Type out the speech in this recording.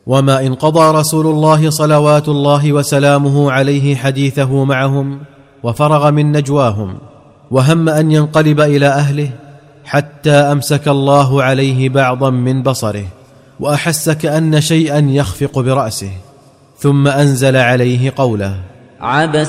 وما إن قضى رسول الله صلوات الله وسلامه عليه حديثه معهم وفرغ من نجواهم وهم أن ينقلب إلى أهله حتى أمسك الله عليه بعضا من بصره وأحس كأن شيئا يخفق برأسه، ثم أنزل عليه قوله: عبس